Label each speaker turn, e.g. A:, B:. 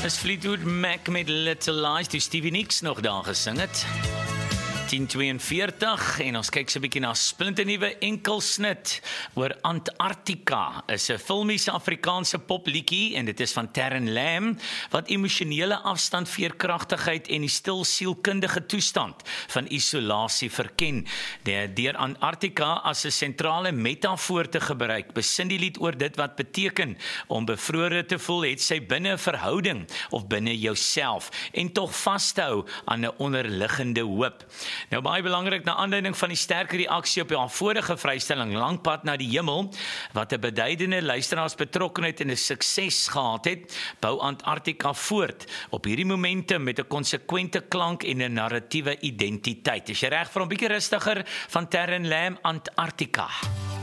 A: Is Fleetwood Mac met Little Lies, toe Stevie Nicks nog daar gesing het. 10:42 en ons kyk so 'n bietjie na 'n splinternuwe enkelsnit oor Antarktika. Is 'n filmies Afrikaanse popliedjie en dit is van Terren Lam wat emosionele afstand, veerkragtigheid en die stil sielkundige toestand van isolasie verken. Deur Antarktika as 'n sentrale metafoor te gebruik, besin die lied oor dit wat beteken om bevrore te voel, het sy binne 'n verhouding of binne jouself en tog vas te hou aan 'n onderliggende hoop. Nou baie belangrik, na aanleiding van die sterke reaksie op haar vorige vrystelling Langpad na die Hemel, wat 'n beduidende luisteraarsbetrokkenheid en 'n sukses gehad het, bou Antarktika voort op hierdie momentum met 'n konsekwente klank en 'n narratiewe identiteit. Is jy reg vir 'n bietjie rustiger van Terren Lam, Antarktika?